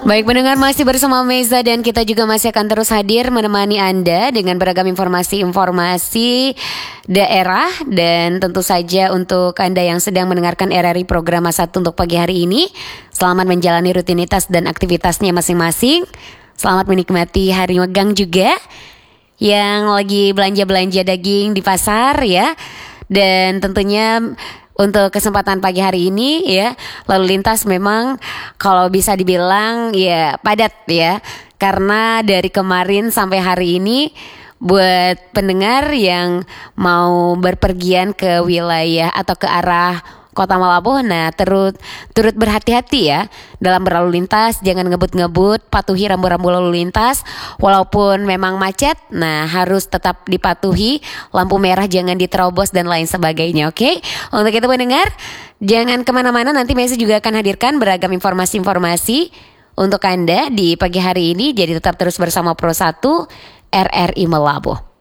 Baik pendengar, masih bersama Meza dan kita juga masih akan terus hadir menemani Anda dengan beragam informasi-informasi daerah. Dan tentu saja untuk Anda yang sedang mendengarkan RRI Program 1 untuk pagi hari ini, selamat menjalani rutinitas dan aktivitasnya masing-masing. Selamat menikmati hari megang juga yang lagi belanja-belanja daging di pasar ya. Dan tentunya untuk kesempatan pagi hari ini ya, lalu lintas memang kalau bisa dibilang ya padat ya. Karena dari kemarin sampai hari ini buat pendengar yang mau berpergian ke wilayah atau ke arah Kota Malabo, nah turut berhati-hati ya dalam berlalu lintas. Jangan ngebut-ngebut, patuhi rambu-rambu lalu lintas. Walaupun memang macet, nah harus tetap dipatuhi. Lampu merah jangan diterobos dan lain sebagainya, oke? Untuk itu pendengar, jangan kemana-mana. Nanti Messi juga akan hadirkan beragam informasi-informasi untuk Anda di pagi hari ini. Jadi tetap terus bersama Pro 1 RRI Malabo.